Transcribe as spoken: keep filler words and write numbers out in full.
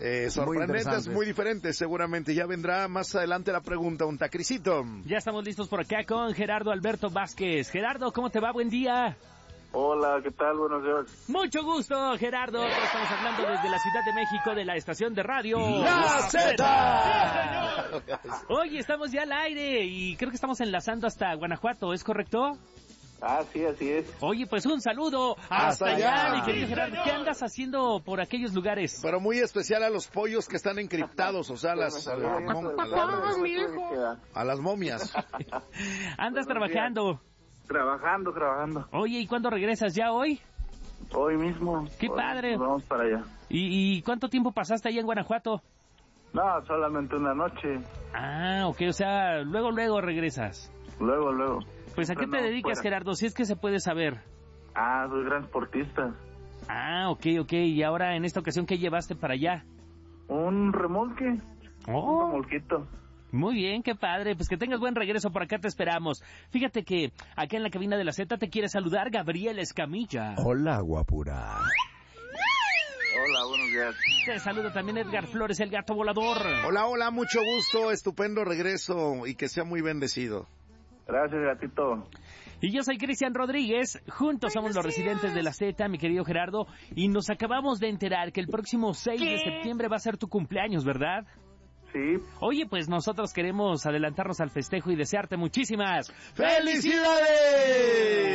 eh, sorprendentes, muy, muy diferentes, seguramente. Ya vendrá más adelante la pregunta, un tacrisito. Ya estamos listos por acá con Gerardo Alberto Vázquez. Gerardo, ¿cómo te va? Buen día. Hola, ¿qué tal? Buenos días. Mucho gusto, Gerardo. Estamos hablando desde la Ciudad de México, de la estación de radio La Z. Oye, estamos ya al aire y creo que estamos enlazando hasta Guanajuato, ¿es correcto? Ah, sí, así es. Oye, pues un saludo hasta, hasta allá, allá, mi querido Gerardo. ¿Qué andas haciendo por aquellos lugares? Pero muy especial a los pollos que están encriptados, o sea, las, a, las, a las momias. Andas trabajando. Trabajando, trabajando. Oye, ¿y cuándo regresas? ¿Ya hoy? Hoy mismo. ¡Qué hoy padre! Vamos para allá. ¿Y, ¿Y cuánto tiempo pasaste ahí en Guanajuato? No, solamente una noche. Ah, ok, o sea, luego, luego regresas. Luego, luego. Pues, ¿a qué te no, dedicas, fuera. Gerardo? Si es que se puede saber. Ah, soy transportista. Ah, ok, ok. ¿Y ahora, en esta ocasión, qué llevaste para allá? Un remolque. Oh. Un remolquito. Muy bien, qué padre. Pues que tengas buen regreso, por acá te esperamos. Fíjate que acá en la cabina de la Z te quiere saludar Gabriel Escamilla. Hola, guapura. Hola, buenos días. Te saluda también Edgar Flores, el gato volador. Hola, hola, mucho gusto, estupendo regreso y que sea muy bendecido. Gracias, gatito. Y yo soy Cristian Rodríguez, juntos somos los residentes de la Z, mi querido Gerardo, y nos acabamos de enterar que el próximo seis de septiembre va a ser tu cumpleaños, ¿verdad? Sí. Oye, pues nosotros queremos adelantarnos al festejo y desearte muchísimas ¡felicidades!